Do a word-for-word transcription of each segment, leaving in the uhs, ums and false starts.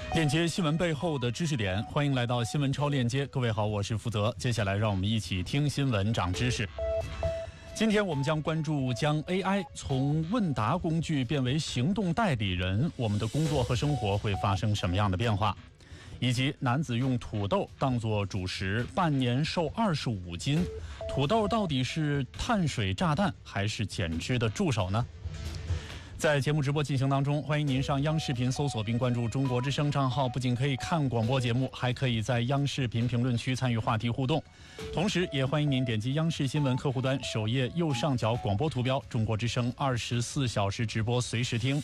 链接新闻背后的知识点，欢迎来到新闻超链接。各位好，我是福泽。接下来让我们一起听新闻长知识。今天我们将关注将 A I 从问答工具变为行动代理人，我们的工作和生活会发生什么样的变化？以及男子用土豆当作主食，半年瘦二十五斤，土豆到底是碳水炸弹还是减脂的助手呢？在节目直播进行当中，欢迎您上央视频搜索并关注中国之声账号，不仅可以看广播节目，还可以在央视频评论区参与话题互动。同时也欢迎您点击央视新闻客户端首页右上角广播图标，中国之声二十四小时直播随时听。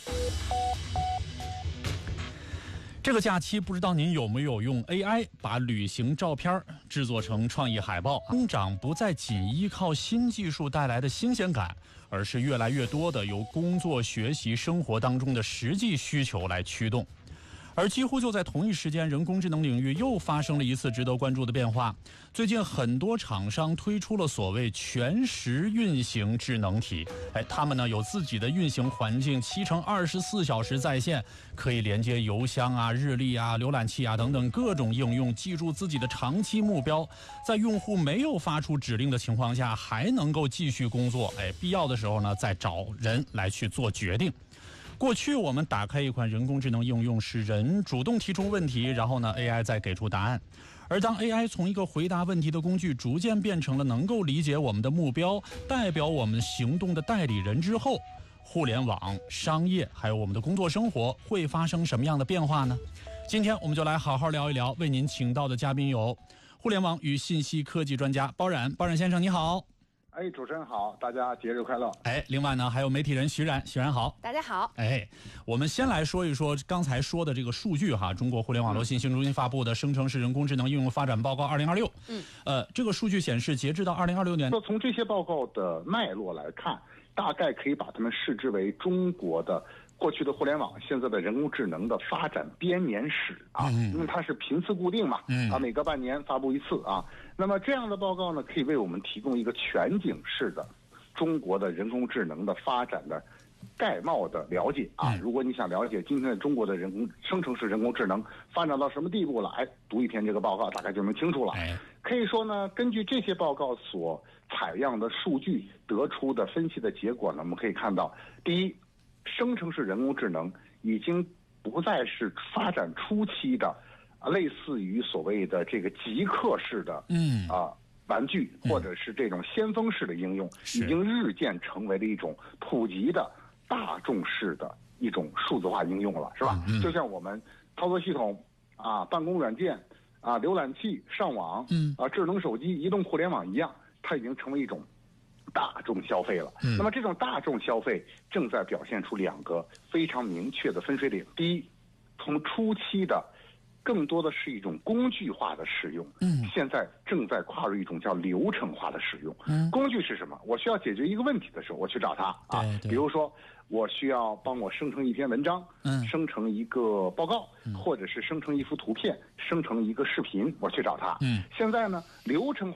这个假期不知道您有没有用 A I 把旅行照片制作成创意海报？增长不再仅依靠新技术带来的新鲜感，而是越来越多的由工作、学习、生活当中的实际需求来驱动。而几乎就在同一时间，人工智能领域又发生了一次值得关注的变化。最近很多厂商推出了所谓全时运行智能体，哎，他们呢有自己的运行环境，七乘二十四小时在线，可以连接邮箱啊、日历啊、浏览器啊等等各种应用，记住自己的长期目标，在用户没有发出指令的情况下，还能够继续工作，哎，必要的时候呢再找人来去做决定。过去我们打开一款人工智能应用，是人主动提出问题，然后呢 A I 再给出答案。而当 A I 从一个回答问题的工具逐渐变成了能够理解我们的目标，代表我们行动的代理人之后，互联网、商业还有我们的工作生活会发生什么样的变化呢？今天我们就来好好聊一聊。为您请到的嘉宾有互联网与信息科技专家包冉，包冉先生你好。 哎，主持人好，大家节日快乐！ 哎，另外呢，还有媒体人徐冉，徐冉好， 大家好。 哎，我们先来说一说刚才说的这个数据哈，中国互联网络信息中心发布的生成式人工智能应用发展报告二零二六。嗯，呃，这个数据显示，截至到二零二六年， 说从这些报告的脉络来看，大概可以把它们视之为中国的过去的互联网，现在的人工智能的发展编年史啊，嗯、因为它是频次固定嘛，嗯、啊，每隔半年发布一次啊。那么这样的报告呢，可以为我们提供一个全景式的中国的人工智能的发展的概貌的了解啊。如果你想了解今天的中国的人工生成式人工智能发展到什么地步了，哎，读一篇这个报告大概就能清楚了。可以说呢，根据这些报告所采样的数据得出的分析的结果呢，我们可以看到，第一，生成式人工智能已经不再是发展初期的啊，类似于所谓的这个极客式的嗯啊玩具，或者是这种先锋式的应用，已经日渐成为了一种普及的大众式的一种数字化应用了，是吧？嗯、就像我们操作系统啊、办公软件啊、浏览器、上网、嗯啊、智能手机、移动互联网一样，它已经成为一种大众消费了。嗯、那么这种大众消费正在表现出两个非常明确的分水岭。第一，从初期的更多的是一种工具化的使用，嗯，现在正在跨入一种叫流程化的使用。嗯，工具是什么？我需要解决一个问题的时候，我去找它啊。比如说，我需要帮我生成一篇文章，嗯，生成一个报告，嗯、或者是生成一幅图片，生成一个视频，我去找它。嗯，现在呢，流程